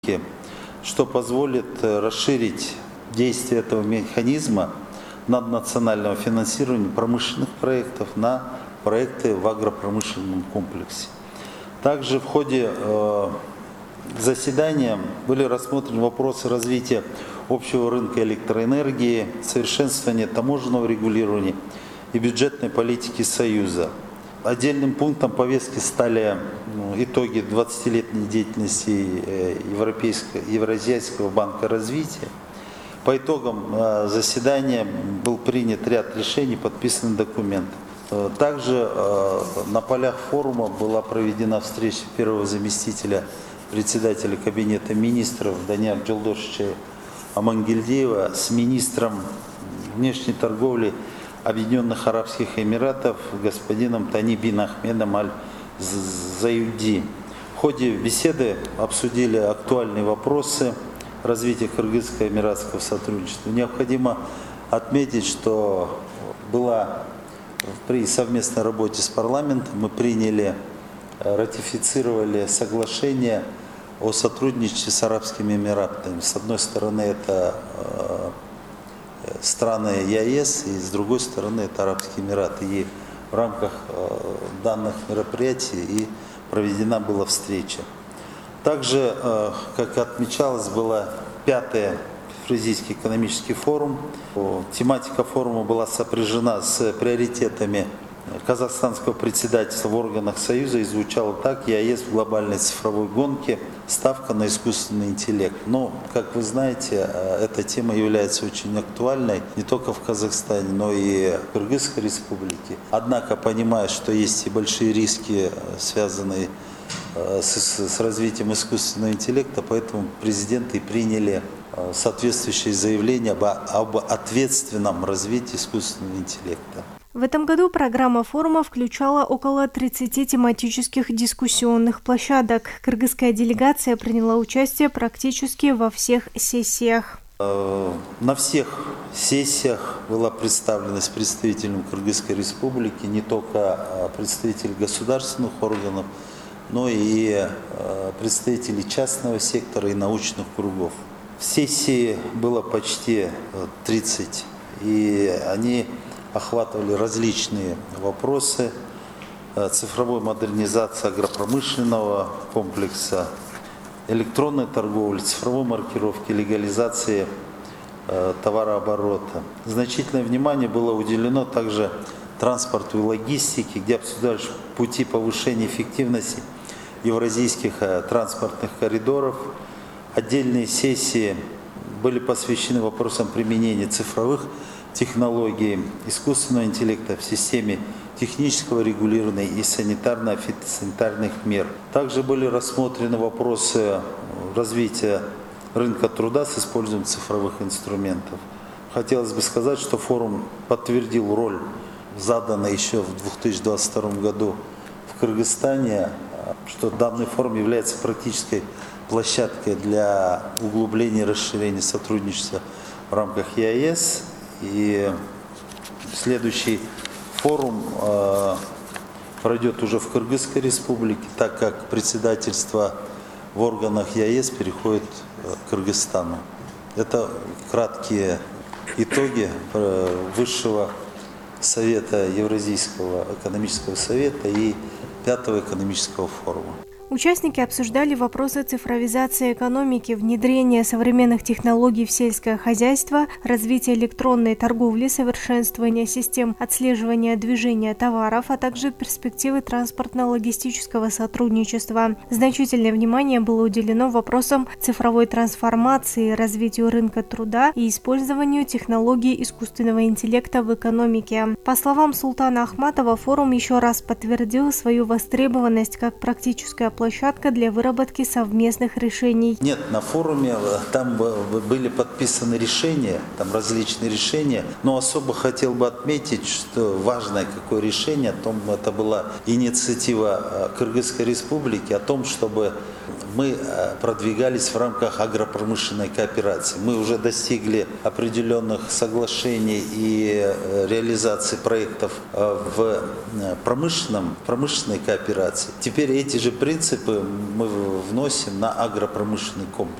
что позволит расширить действие этого механизма наднационального финансирования промышленных проектов на проекты в агропромышленном комплексе. Также в ходе заседания были рассмотрены вопросы развития общего рынка электроэнергии, совершенствования таможенного регулирования и бюджетной политики Союза. Отдельным пунктом повестки стали итоги 20-летней деятельности Евразийского банка развития. По итогам заседания был принят ряд решений, подписан документ. Также на полях форума была проведена встреча первого заместителя председателя Кабинета министров Данияр Жолдошевича Амангельдиева с министром внешней торговли Объединенных Арабских Эмиратов господином Тани бин Ахмедом Аль-Заюди. В ходе беседы обсудили актуальные вопросы развития кыргызско-эмиратского сотрудничества. Необходимо отметить, что при совместной работе с парламентом мы ратифицировали соглашение о сотрудничестве с Арабскими Эмиратами. С одной стороны, это страны ЕАЭС, и с другой стороны, это Арабские Эмираты. И в рамках данных мероприятий и проведена была встреча. Также, как отмечалось, была 5-й Евразийский экономический форум. Тематика форума была сопряжена с приоритетами казахстанского председательства в органах Союза и звучало так: ЕАЭС в глобальной цифровой гонке, ставка на искусственный интеллект. Но, как вы знаете, эта тема является очень актуальной не только в Казахстане, но и в Кыргызской республике. Однако, понимая, что есть и большие риски, связанные с развитием искусственного интеллекта, поэтому президенты приняли соответствующие заявления об ответственном развитии искусственного интеллекта. В этом году программа форума включала около 30 тематических дискуссионных площадок. Кыргызская делегация приняла участие практически во всех сессиях. На всех сессиях была представлена с представителем Кыргызской республики не только представители государственных органов, но и представители частного сектора и научных кругов. В сессии было почти 30, и они охватывали различные вопросы: цифровой модернизации агропромышленного комплекса, электронной торговли, цифровой маркировки, легализации товарооборота. Значительное внимание было уделено также транспорту и логистике, где обсуждались пути повышения эффективности евразийских транспортных коридоров. Отдельные сессии были посвящены вопросам применения цифровых технологий, искусственного интеллекта в системе технического регулирования и санитарно-фитосанитарных мер. Также были рассмотрены вопросы развития рынка труда с использованием цифровых инструментов. Хотелось бы сказать, что форум подтвердил роль, заданную еще в 2022 году в Кыргызстане, что данный форум является практической площадкой для углубления и расширения сотрудничества в рамках ЕАЭС. И следующий форум пройдет уже в Кыргызской республике, так как председательство в органах ЕАЭС переходит к Кыргызстану. Это краткие итоги Высшего совета Евразийского экономического совета и 5-го экономического форума. Участники обсуждали вопросы цифровизации экономики, внедрения современных технологий в сельское хозяйство, развития электронной торговли, совершенствования систем отслеживания движения товаров, а также перспективы транспортно-логистического сотрудничества. Значительное внимание было уделено вопросам цифровой трансформации, развитию рынка труда и использованию технологий искусственного интеллекта в экономике. По словам Султана Ахматова, форум еще раз подтвердил свою востребованность как практическая площадка для выработки совместных решений. Нет, на форуме там были подписаны решения, там различные решения, но особо хотел бы отметить, что важное какое решение, это была инициатива Кыргызской республики о том, чтобы мы продвигались в рамках агропромышленной кооперации. Мы уже достигли определенных соглашений и реализации проектов в промышленной кооперации. Теперь эти же принципы мы вносим на агропромышленный комплекс.